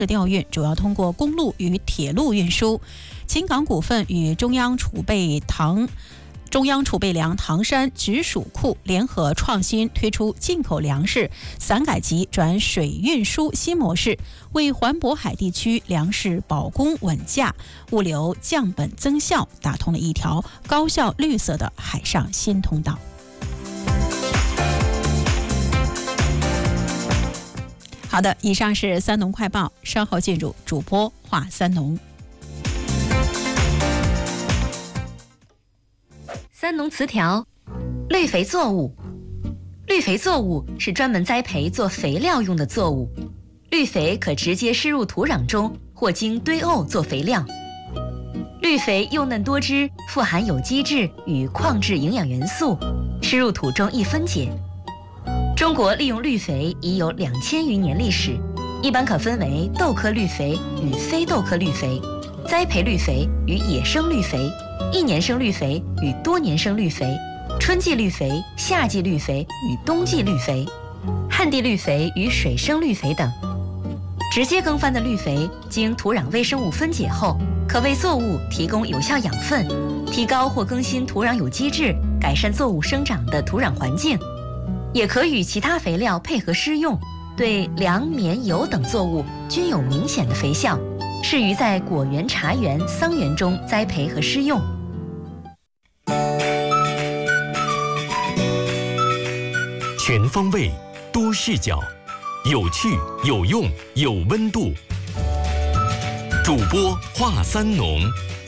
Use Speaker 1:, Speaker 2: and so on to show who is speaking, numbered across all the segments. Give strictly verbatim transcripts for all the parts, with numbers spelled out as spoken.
Speaker 1: 调运主要通过公路与铁路运输。秦港股份与中央储备糖。中央储备粮唐山直属库联合创新推出进口粮食散改集转水运输新模式，为环渤海地区粮食保供稳价、物流降本增效打通了一条高效绿色的海上新通道。好的，以上是三农快报，稍后进入主播话三农。
Speaker 2: 三农词条：绿肥作物。绿肥作物是专门栽培做肥料用的作物，绿肥可直接施入土壤中，或经堆沤做肥料。绿肥幼嫩多汁，富含有机质与矿质营养元素，施入土中易分解。中国利用绿肥已有两千余年历史，一般可分为豆科绿肥与非豆科绿肥、栽培绿肥与野生绿肥、一年生绿肥与多年生绿肥、春季绿肥、夏季绿肥与冬季绿肥、旱地绿肥与水生绿肥等。直接耕翻的绿肥经土壤微生物分解后，可为作物提供有效养分，提高或更新土壤有机质，改善作物生长的土壤环境。也可与其他肥料配合施用，对粮、棉、油等作物均有明显的肥效，适于在果园、茶园、桑园中栽培和施用。
Speaker 3: 全方位，多视角，有趣、有用、有温度。主播话三农。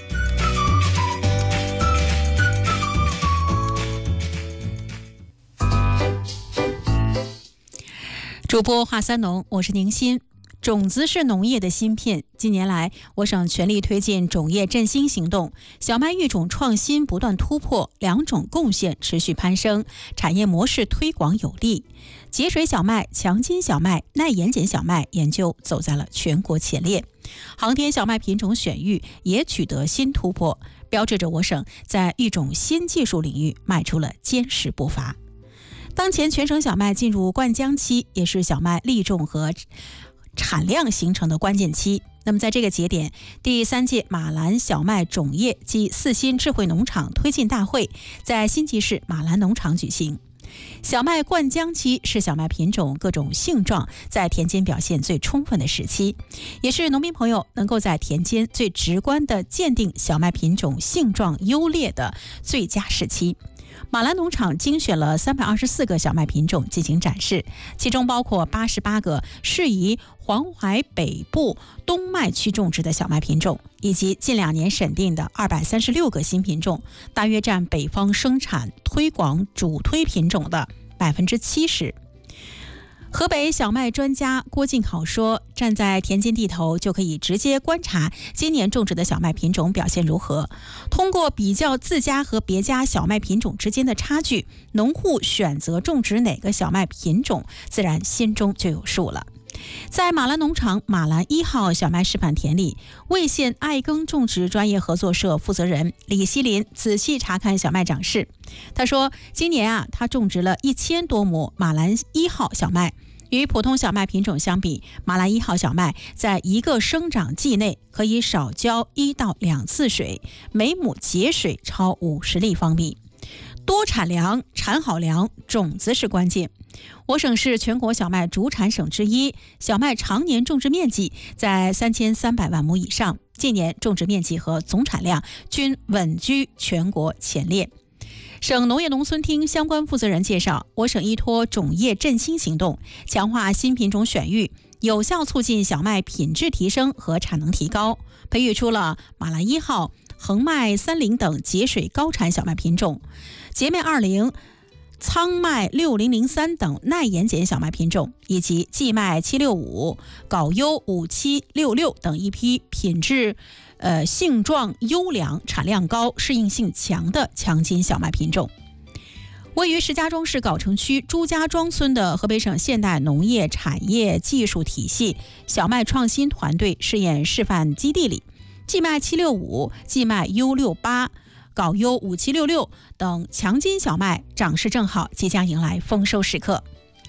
Speaker 1: 主播话三农，我是宁鑫。种子是农业的芯片。近年来，我省全力推进种业振兴行动，小麦育种创新不断突破，两种贡献持续攀升，产业模式推广有力。节水小麦、强筋小麦、耐盐碱小麦研究走在了全国前列，航天小麦品种选育也取得新突破，标志着我省在育种新技术领域迈出了坚实步伐。当前全省小麦进入灌浆期，也是小麦粒种和产量形成的关键期。那么在这个节点，第三届马兰小麦种业暨四新智慧农场推进大会在新集市马兰农场举行。小麦灌浆期是小麦品种各种性状在田间表现最充分的时期，也是农民朋友能够在田间最直观地鉴定小麦品种性状优劣的最佳时期。马兰农场精选了三百二十四个小麦品种进行展示，其中包括八十八个适宜黄淮北部冬麦区种植的小麦品种，以及近两年审定的二百三十六个新品种，大约占北方生产推广主推品种的百分之七十。河北小麦专家郭进考说，站在田间地头就可以直接观察今年种植的小麦品种表现如何，通过比较自家和别家小麦品种之间的差距，农户选择种植哪个小麦品种，自然心中就有数了。在马兰农场马兰一号小麦示范田里，魏县爱耕种植专业合作社负责人李希林仔细查看小麦长势。他说，今年啊，他种植了一千多亩马兰一号小麦。与普通小麦品种相比，马兰一号小麦在一个生长季内可以少浇一到两次水，每亩节水超五十立方米。多产粮、产好粮，种子是关键。我省是全国小麦主产省之一，小麦常年种植面积在三千三百万亩以上，近年种植面积和总产量均稳居全国前列。省农业农村厅相关负责人介绍，我省依托种业振兴行动，强化新品种选育，有效促进小麦品质提升和产能提高，培育出了马兰一号、恒麦三零等节水高产小麦品种，节麦二零、苍麦六零零三等耐盐碱小麦品种，以及荠麦七六五、秆优五七六六等一批品质呃，性状优良、产量高、适应性强的强筋小麦品种。位于石家庄市藁城区朱家庄村的河北省现代农业产业技术体系小麦创新团队试验示范基地里，荠麦七六五、荠麦 U 六八、秆优五七六六等强筋小麦长势正好，即将迎来丰收时刻。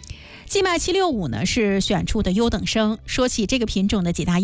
Speaker 1: 寄麦七六五呢是选出的优等生。说起这个品种的几大